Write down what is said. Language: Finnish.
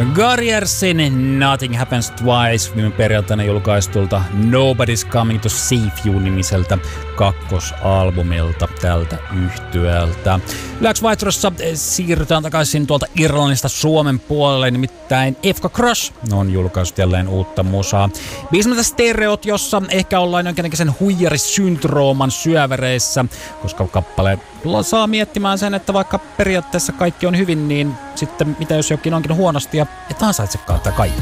Garriersin Nothing Happens Twice viime perjantaina julkaistulta Nobody's Coming to Save You-nimiseltä kakkosalbumilta tältä yhtyöltä. Yläksvaihtoehdossa siirrytään takaisin tuolta Irlannista Suomen puolelle, nimittäin Efka Crush on julkaissut jälleen uutta musaa. Biisimältä Stereot, jossa ehkä ollaan jonkinnäköisen huijarisyndrooman syövereissä, koska kappale saa miettimään sen, että vaikka periaatteessa kaikki on hyvin, niin sitten mitä jos jokin onkin huonosti ja et ansaitsekaan tätä kaikkea.